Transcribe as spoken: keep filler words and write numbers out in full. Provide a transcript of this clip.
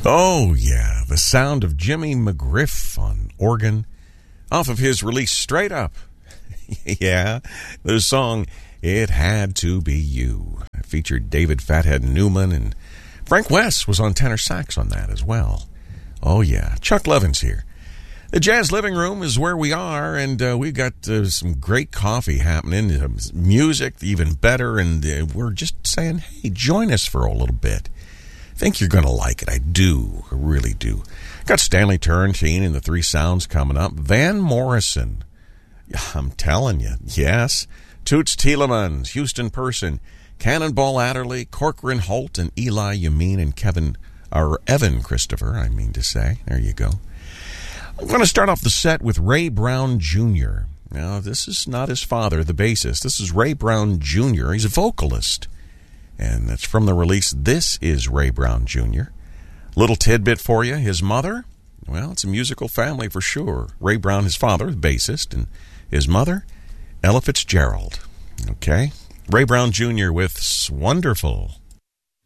Oh, yeah, the sound of Jimmy McGriff on organ off of his release Straight Up. Yeah, the song It Had to Be You. It featured David Fathead Newman, and Frank West was on tenor sax on that as well. Oh, yeah, Chuck Levin's here. The Jazz Living Room is where we are, and uh, we've got uh, some great coffee happening, uh, music even better, and uh, we're just saying, hey, join us for a little bit. I think you're going to like it. I do. I really do. Got Stanley Turrentine and the Three Sounds coming up. Van Morrison. I'm telling you, yes. Toots Thielemans, Houston Person, Cannonball Adderley, Corcoran Holt, and Eli Yamin and Kevin, or Evan Christopher, I mean to say. There you go. I'm going to start off the set with Ray Brown Junior Now, this is not his father, the bassist. This is Ray Brown Junior He's a vocalist. And that's from the release, This Is Ray Brown Junior Little tidbit for you. His mother, well, it's a musical family for sure. Ray Brown, his father, the bassist, and his mother, Ella Fitzgerald. Okay? Ray Brown Junior with Wonderful.